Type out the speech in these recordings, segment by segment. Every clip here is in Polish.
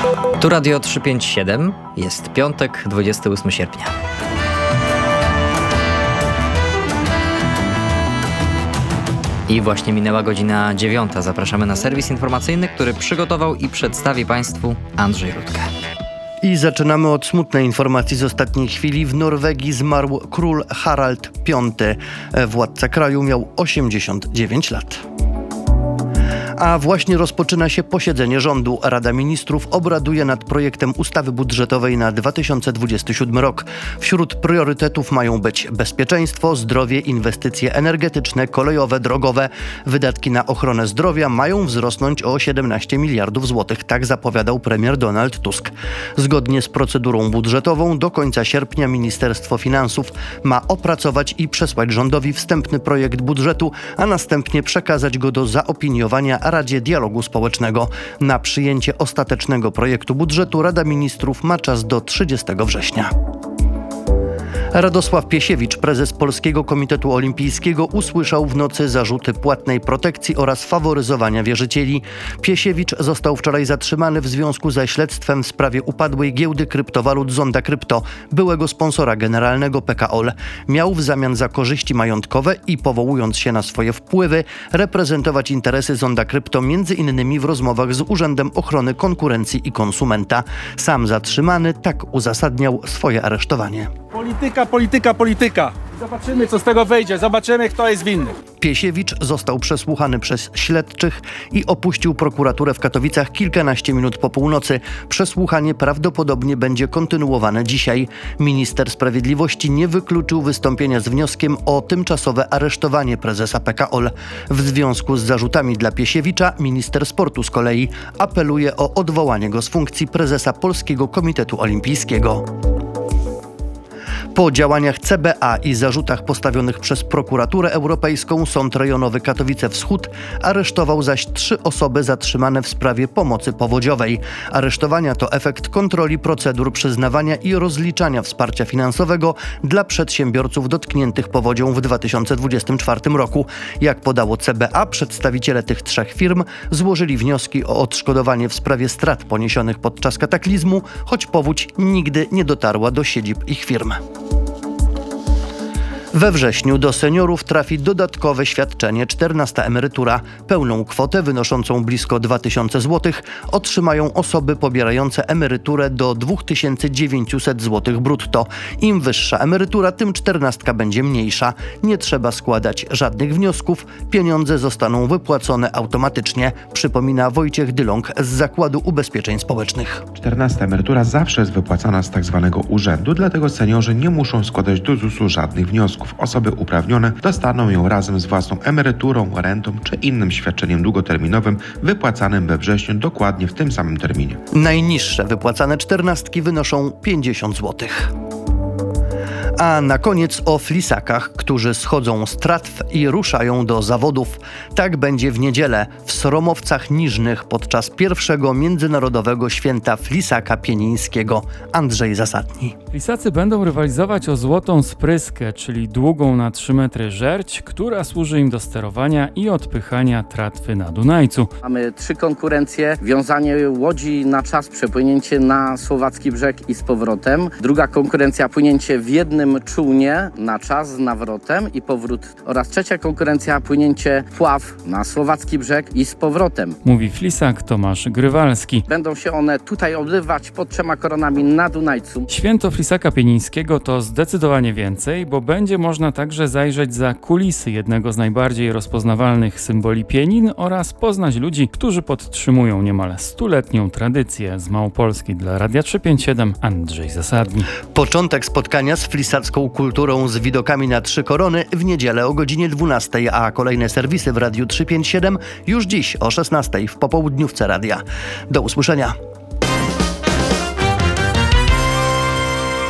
Tu Radio 357, jest piątek, 28 sierpnia. I właśnie minęła godzina 9. Zapraszamy na serwis informacyjny, który przygotował i przedstawi Państwu Andrzej Rutka. I zaczynamy od smutnej informacji z ostatniej chwili. W Norwegii zmarł król Harald V. Władca kraju miał 89 lat. A właśnie rozpoczyna się posiedzenie rządu. Rada Ministrów obraduje nad projektem ustawy budżetowej na 2027 rok. Wśród priorytetów mają być bezpieczeństwo, zdrowie, inwestycje energetyczne, kolejowe, drogowe. Wydatki na ochronę zdrowia mają wzrosnąć o 17 miliardów złotych. Tak zapowiadał premier Donald Tusk. Zgodnie z procedurą budżetową do końca sierpnia Ministerstwo Finansów ma opracować i przesłać rządowi wstępny projekt budżetu, a następnie przekazać go do zaopiniowania Radzie Dialogu Społecznego. Na przyjęcie ostatecznego projektu budżetu Rada Ministrów ma czas do 30 września. Radosław Piesiewicz, prezes Polskiego Komitetu Olimpijskiego, usłyszał w nocy zarzuty płatnej protekcji oraz faworyzowania wierzycieli. Piesiewicz został wczoraj zatrzymany w związku ze śledztwem w sprawie upadłej giełdy kryptowalut Zonda Krypto, byłego sponsora generalnego PKOL. Miał w zamian za korzyści majątkowe i powołując się na swoje wpływy reprezentować interesy Zonda Krypto m.in. w rozmowach z Urzędem Ochrony Konkurencji i Konsumenta. Sam zatrzymany tak uzasadniał swoje aresztowanie. Polityka. Zobaczymy, co z tego wyjdzie. Zobaczymy, kto jest winny. Piesiewicz został przesłuchany przez śledczych i opuścił prokuraturę w Katowicach kilkanaście minut po północy. Przesłuchanie prawdopodobnie będzie kontynuowane dzisiaj. Minister Sprawiedliwości nie wykluczył wystąpienia z wnioskiem o tymczasowe aresztowanie prezesa PKOL. W związku z zarzutami dla Piesiewicza minister sportu z kolei apeluje o odwołanie go z funkcji prezesa Polskiego Komitetu Olimpijskiego. Po działaniach CBA i zarzutach postawionych przez Prokuraturę Europejską Sąd Rejonowy Katowice Wschód aresztował zaś 3 osoby zatrzymane w sprawie pomocy powodziowej. Aresztowania to efekt kontroli procedur przyznawania i rozliczania wsparcia finansowego dla przedsiębiorców dotkniętych powodzią w 2024 roku. Jak podało CBA, przedstawiciele tych 3 firm złożyli wnioski o odszkodowanie w sprawie strat poniesionych podczas kataklizmu, choć powódź nigdy nie dotarła do siedzib ich firm. We wrześniu do seniorów trafi dodatkowe świadczenie 14. emerytura. Pełną kwotę wynoszącą blisko 2000 zł otrzymają osoby pobierające emeryturę do 2900 zł brutto. Im wyższa emerytura, tym 14 będzie mniejsza. Nie trzeba składać żadnych wniosków. Pieniądze zostaną wypłacone automatycznie, przypomina Wojciech Dylong z Zakładu Ubezpieczeń Społecznych. 14. emerytura zawsze jest wypłacana z tzw. urzędu, dlatego seniorzy nie muszą składać do ZUS-u żadnych wniosków. Osoby uprawnione dostaną ją razem z własną emeryturą, rentą czy innym świadczeniem długoterminowym wypłacanym we wrześniu dokładnie w tym samym terminie. Najniższe wypłacane 14 wynoszą 50 zł. A na koniec o flisakach, którzy schodzą z tratw i ruszają do zawodów. Tak będzie w niedzielę w Soromowcach Niżnych podczas pierwszego Międzynarodowego Święta Flisaka Pienińskiego. Andrzej Zasadni. Flisacy będą rywalizować o złotą spryskę, czyli długą na 3 metry żerć, która służy im do sterowania i odpychania tratwy na Dunajcu. Mamy 3 konkurencje. Wiązanie łodzi na czas, przepłynięcie na słowacki brzeg i z powrotem. Druga konkurencja, płynięcie w jednym czółnie na czas z nawrotem i powrót. Oraz trzecia konkurencja, płynięcie pław na słowacki brzeg i z powrotem. Mówi flisak Tomasz Grywalski. Będą się one tutaj odbywać pod 3 koronami na Dunajcu. Święto Flisaka Pienińskiego to zdecydowanie więcej, bo będzie można także zajrzeć za kulisy jednego z najbardziej rozpoznawalnych symboli Pienin oraz poznać ludzi, którzy podtrzymują niemal 100-letnią tradycję. Z Małopolski dla Radia 357 Andrzej Zasadni. Początek spotkania z flisacką kulturą z widokami na 3 korony w niedzielę o godzinie 12, a kolejne serwisy w Radiu 357 już dziś o 16 w popołudniówce radia. Do usłyszenia.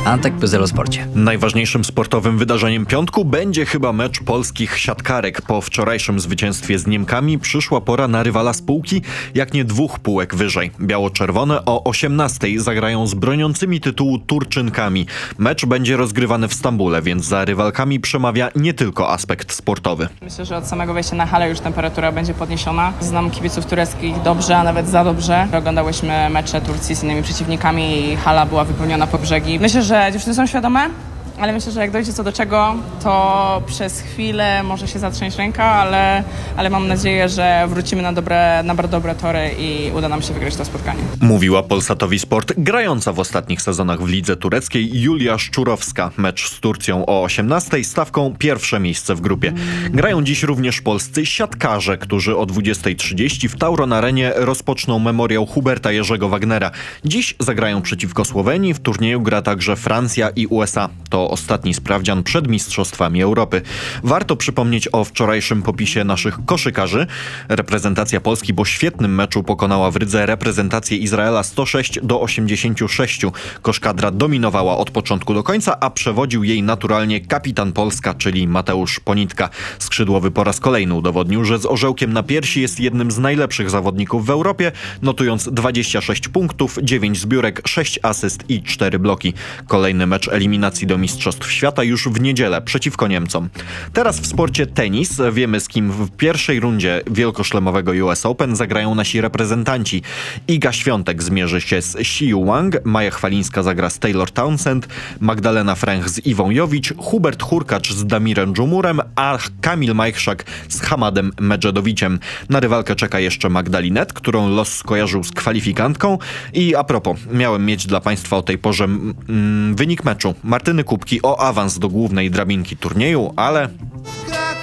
Antek Pyzel o sporcie. Najważniejszym sportowym wydarzeniem piątku będzie chyba mecz polskich siatkarek. Po wczorajszym zwycięstwie z Niemkami przyszła pora na rywala z półki, jak nie 2 półek wyżej. Biało-czerwone o 18:00 zagrają z broniącymi tytułu Turczynkami. Mecz będzie rozgrywany w Stambule, więc za rywalkami przemawia nie tylko aspekt sportowy. Myślę, że od samego wejścia na halę już temperatura będzie podniesiona. Znam kibiców tureckich dobrze, a nawet za dobrze. Oglądałyśmy mecze Turcji z innymi przeciwnikami i hala była wypełniona po brzegi. Myślę, że dziewczyny są świadome, ale myślę, że jak dojdzie co do czego, to przez chwilę może się zatrząść ręka, ale mam nadzieję, że wrócimy na dobre tory i uda nam się wygrać to spotkanie. Mówiła Polsatowi Sport grająca w ostatnich sezonach w lidze tureckiej Julia Szczurowska. Mecz z Turcją o 18:00 stawką pierwsze miejsce w grupie. Grają dziś również polscy siatkarze, którzy o 20:30 w Tauron Arenie rozpoczną memoriał Huberta Jerzego Wagnera. Dziś zagrają przeciwko Słowenii, w turnieju gra także Francja i USA. To ostatni sprawdzian przed Mistrzostwami Europy. Warto przypomnieć o wczorajszym popisie naszych koszykarzy. Reprezentacja Polski po świetnym meczu pokonała w Rydze reprezentację Izraela 106-86. Koszkadra dominowała od początku do końca, a przewodził jej naturalnie kapitan Polska, czyli Mateusz Ponitka. Skrzydłowy po raz kolejny udowodnił, że z orzełkiem na piersi jest jednym z najlepszych zawodników w Europie, notując 26 punktów, 9 zbiórek, 6 asyst i 4 bloki. Kolejny mecz eliminacji do Mistrzostw Świata już w niedzielę przeciwko Niemcom. Teraz w sporcie tenis. Wiemy, z kim w pierwszej rundzie wielkoszlemowego US Open zagrają nasi reprezentanci. Iga Świątek zmierzy się z Xiu Wang, Maja Chwalińska zagra z Taylor Townsend, Magdalena Fręch z Iwą Jowicz, Hubert Hurkacz z Damirem Dżumurem, a Kamil Majchrzak z Hamadem Medżedowiciem. Na rywalkę czeka jeszcze Magdalinet, którą los skojarzył z kwalifikantką. I a propos, miałem mieć dla Państwa o tej porze wynik meczu Martyny Kubki o awans do głównej drabinki turnieju, ale